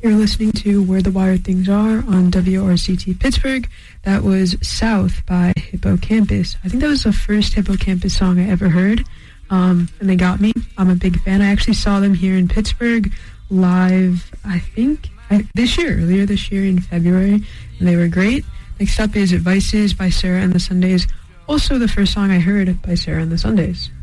You're listening to Where the Wired Things Are on WRCT Pittsburgh. That was South by Hippocampus. I think that was the first Hippocampus song I ever heard, and they got me. I'm a big fan. I actually saw them here in Pittsburgh live, I think, earlier this year in February, and they were great. Next up is Vices by Sarah and the Sundays, also the first song I heard by Sarah and the Sundays.